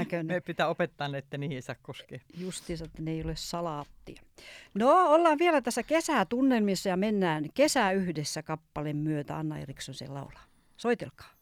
näköinen. Me pitää opettaa, että niihin ei saa koskea. Justiinsa, että ne ei ole salaattia. No, ollaan vielä tässä kesätunnelmissa ja mennään Kesä yhdessä -kappaleen myötä. Anna Eriksson sen laulaa. Soitelkaa.